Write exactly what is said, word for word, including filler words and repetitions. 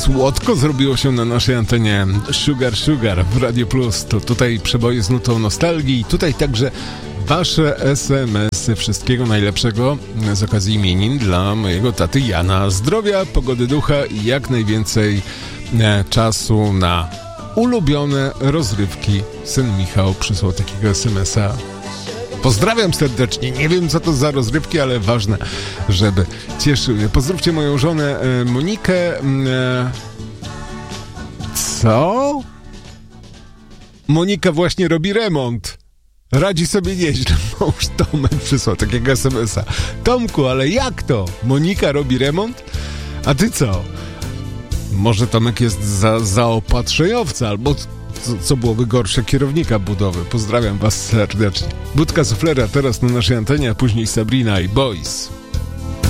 słodko zrobiło się na naszej antenie. Sugar Sugar w Radio Plus. To tutaj przeboje z nutą nostalgii. Tutaj także wasze es em esy. Wszystkiego najlepszego z okazji imienin dla mojego taty Jana. Zdrowia, pogody ducha i jak najwięcej e, czasu na ulubione rozrywki. Syn Michał przysłał takiego es em esa. Pozdrawiam serdecznie. Nie wiem, co to za rozrywki, ale ważne, żeby cieszyły. Pozdrówcie moją żonę e, Monikę. E, co? Monika właśnie robi remont. Radzi sobie nieźle. Mąż Tomek przysłał takiego es em esa. Tomku, ale jak to? Monika robi remont? A ty co? Może Tomek jest za, zaopatrzeniowca, albo co, co byłoby gorsze, kierownika budowy. Pozdrawiam was serdecznie. Budka Suflera teraz na naszej antenie, a później Sabrina i Boys.